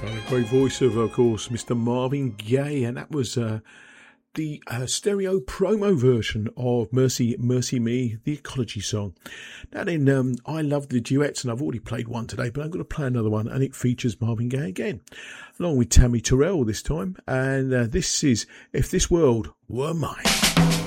Great voice of course, Mr. Marvin Gaye, and that was the stereo promo version of Mercy, Mercy Me, the Ecology song. Now then, I love the duets, and I've already played one today, but I'm going to play another one, and it features Marvin Gaye again, along with Tammy Terrell this time, and this is If This World Were Mine.